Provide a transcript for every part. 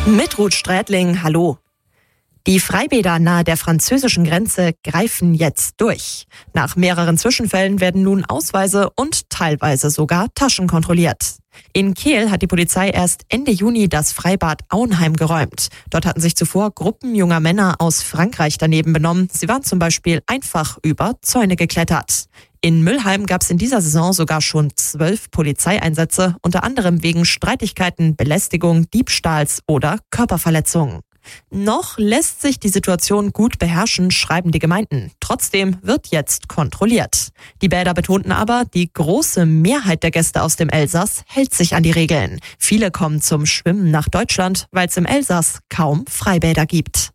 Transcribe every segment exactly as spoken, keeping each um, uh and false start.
Mit Ruth Strätling, hallo. Die Freibäder nahe der französischen Grenze greifen jetzt durch. Nach mehreren Zwischenfällen werden nun Ausweise und teilweise sogar Taschen kontrolliert. In Kehl hat die Polizei erst Ende Juni das Freibad Auenheim geräumt. Dort hatten sich zuvor Gruppen junger Männer aus Frankreich daneben benommen. Sie waren zum Beispiel einfach über Zäune geklettert. In Müllheim gab es in dieser Saison sogar schon zwölf Polizeieinsätze, unter anderem wegen Streitigkeiten, Belästigung, Diebstahls oder Körperverletzungen. Noch lässt sich die Situation gut beherrschen, schreiben die Gemeinden. Trotzdem wird jetzt kontrolliert. Die Bäder betonten aber, die große Mehrheit der Gäste aus dem Elsass hält sich an die Regeln. Viele kommen zum Schwimmen nach Deutschland, weil es im Elsass kaum Freibäder gibt.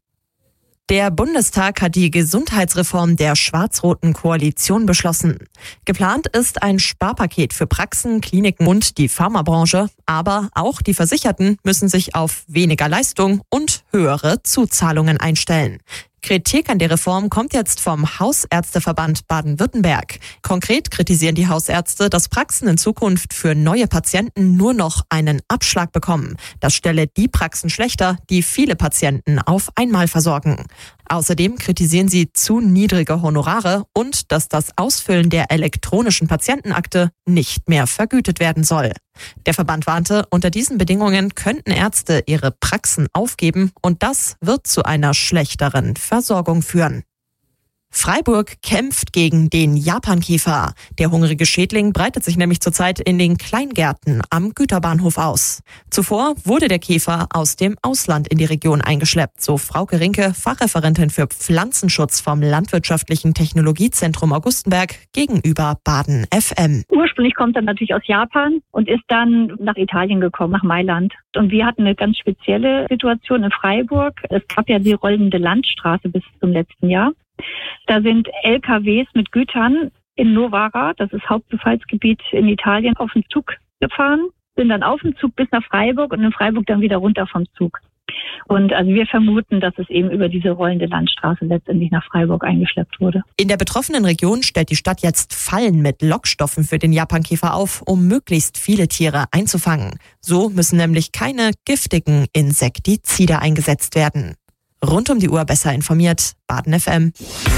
Der Bundestag hat die Gesundheitsreform der schwarz-roten Koalition beschlossen. Geplant ist ein Sparpaket für Praxen, Kliniken und die Pharmabranche. Aber auch die Versicherten müssen sich auf weniger Leistung und höhere Zuzahlungen einstellen. Kritik an der Reform kommt jetzt vom Hausärzteverband Baden-Württemberg. Konkret kritisieren die Hausärzte, dass Praxen in Zukunft für neue Patienten nur noch einen Abschlag bekommen. Das stelle die Praxen schlechter, die viele Patienten auf einmal versorgen. Außerdem kritisieren sie zu niedrige Honorare und dass das Ausfüllen der elektronischen Patientenakte nicht mehr vergütet werden soll. Der Verband warnte, unter diesen Bedingungen könnten Ärzte ihre Praxen aufgeben und das wird zu einer schlechteren Versorgung führen. Freiburg kämpft gegen den Japankäfer. Der hungrige Schädling breitet sich nämlich zurzeit in den Kleingärten am Güterbahnhof aus. Zuvor wurde der Käfer aus dem Ausland in die Region eingeschleppt, so Frauke Rinke, Fachreferentin für Pflanzenschutz vom Landwirtschaftlichen Technologiezentrum Augustenberg gegenüber Baden F M. Ursprünglich kommt er natürlich aus Japan und ist dann nach Italien gekommen, nach Mailand. Und wir hatten eine ganz spezielle Situation in Freiburg. Es gab ja die rollende Landstraße bis zum letzten Jahr. Da sind L K Ws mit Gütern in Novara, das ist Hauptbefallsgebiet in Italien, auf den Zug gefahren, sind dann auf dem Zug bis nach Freiburg und in Freiburg dann wieder runter vom Zug. Und also wir vermuten, dass es eben über diese rollende Landstraße letztendlich nach Freiburg eingeschleppt wurde. In der betroffenen Region stellt die Stadt jetzt Fallen mit Lockstoffen für den Japankäfer auf, um möglichst viele Tiere einzufangen. So müssen nämlich keine giftigen Insektizide eingesetzt werden. Rund um die Uhr besser informiert, Baden F M.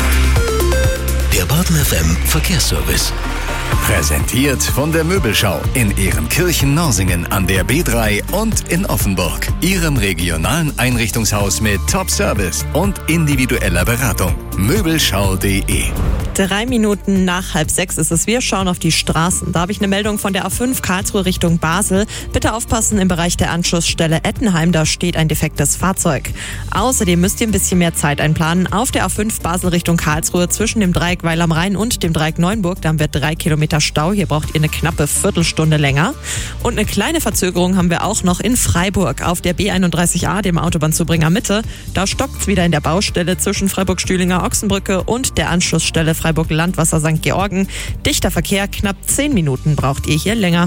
Der Baden F M Verkehrsservice. Präsentiert von der Möbelschau in Ehrenkirchen-Norsingen an der B drei und in Offenburg. Ihrem regionalen Einrichtungshaus mit Top-Service und individueller Beratung. Möbelschau punkt de. Drei Minuten nach halb sechs ist es. Wir schauen auf die Straßen. Da habe ich eine Meldung von der A fünf Karlsruhe Richtung Basel. Bitte aufpassen im Bereich der Anschlussstelle Ettenheim. Da steht ein defektes Fahrzeug. Außerdem müsst ihr ein bisschen mehr Zeit einplanen. Auf der A fünf Basel Richtung Karlsruhe zwischen dem Dreieck Weil am Rhein und dem Dreieck Neuenburg. Da haben wir drei Kilometer Stau. Hier braucht ihr eine knappe Viertelstunde länger. Und eine kleine Verzögerung haben wir auch noch in Freiburg auf der B einunddreißig A, dem Autobahnzubringer Mitte. Da stockt's wieder in der Baustelle zwischen Freiburg-Stühlinger Ochsenbrücke und der Anschlussstelle Freiburg-Landwasser Sankt Georgen. Dichter Verkehr, knapp zehn Minuten braucht ihr hier länger.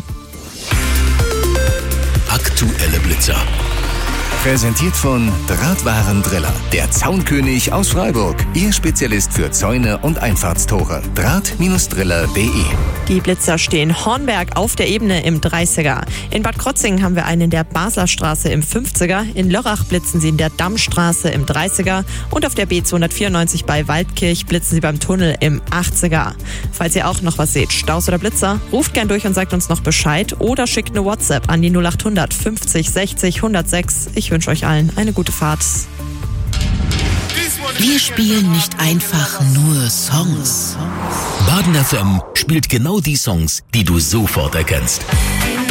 Aktuelle Blitzer. Präsentiert von Drahtwarendriller, der Zaunkönig aus Freiburg. Ihr Spezialist für Zäune und Einfahrtstore. Draht Driller punkt de. Die Blitzer stehen Hornberg auf der Ebene im dreißiger. In Bad Krotzingen haben wir einen in der Basler Straße im fünfziger. In Lörrach blitzen sie in der Dammstraße im dreißiger. Und auf der B zweihundertvierundneunzig bei Waldkirch blitzen sie beim Tunnel im achtziger. Falls ihr auch noch was seht, Staus oder Blitzer, ruft gern durch und sagt uns noch Bescheid oder schickt eine WhatsApp an die null acht hundert fünfzig sechzig hundertsechs. Ich wünsche euch allen eine gute Fahrt. Wir spielen nicht einfach nur Songs. Baden F M spielt genau die Songs, die du sofort erkennst.